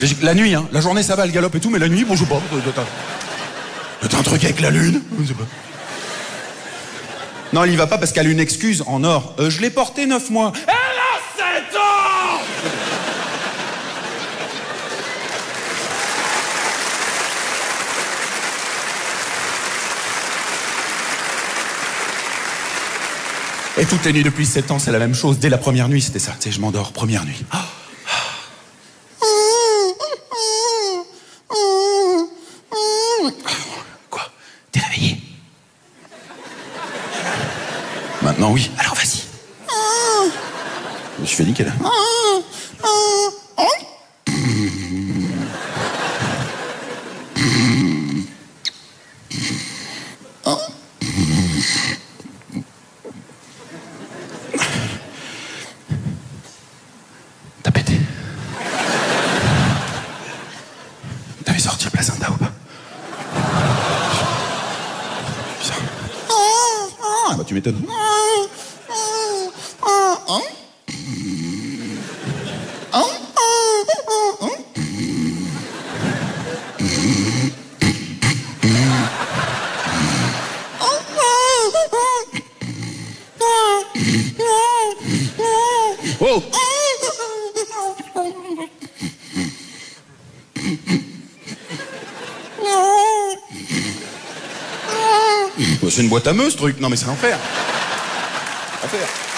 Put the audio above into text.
La nuit, hein. La journée, ça va, elle galope et tout, mais la nuit, bon, je sais pas. T'as un truc avec la lune? Je sais pas. Non, elle y va pas parce qu'elle a une excuse en or. Je l'ai porté 9 mois. Elle a 7 ans! Et toutes les nuits depuis 7 ans, c'est la même chose. Dès la première nuit, c'était ça. Tu sais, je m'endors, première nuit. Oh. Quoi? T'es réveillé? Maintenant, oui. Alors, vas-y. Je me suis fait niquer, là. T'as pété? T'avais sorti le placenta ou pas? Ah bah tu m'étonnes. Oh! C'est une boîte à meules, ce truc. Non mais c'est l'enfer. L'enfer.